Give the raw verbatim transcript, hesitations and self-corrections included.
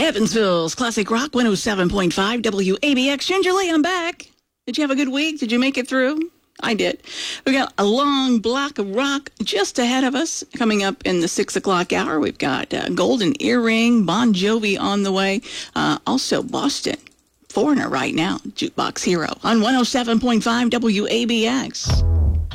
Evansville's Classic Rock one oh seven point five W A B X. Ginger Lee, I'm back. Did you have a good week? Did you make it through? I did. We got a long block of rock just ahead of us. Coming up in the six o'clock hour, we've got uh, Golden Earring, Bon Jovi on the way. Uh, also, Boston, Foreigner right now, Jukebox Hero on one oh seven point five W A B X.